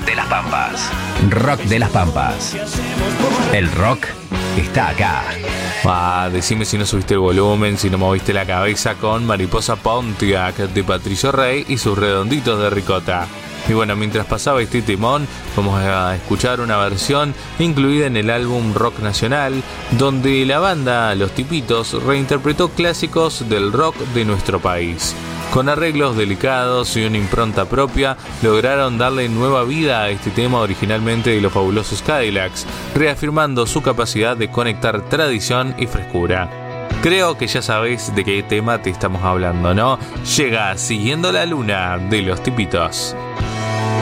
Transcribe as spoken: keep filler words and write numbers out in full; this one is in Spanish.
de las Pampas. Rock de las Pampas. El rock está acá. Ah, decime si no subiste el volumen, si no moviste la cabeza con Mariposa Pontiac de Patricio Rey y sus redonditos de ricota. Y bueno, mientras pasaba este timón, vamos a escuchar una versión incluida en el álbum Rock Nacional, donde la banda Los Tipitos reinterpretó clásicos del rock de nuestro país. Con arreglos delicados y una impronta propia, lograron darle nueva vida a este tema originalmente de los fabulosos Cadillacs, reafirmando su capacidad de conectar tradición y frescura. Creo que ya sabéis de qué tema te estamos hablando, ¿no? Llega Siguiendo la Luna de Los Tipitos.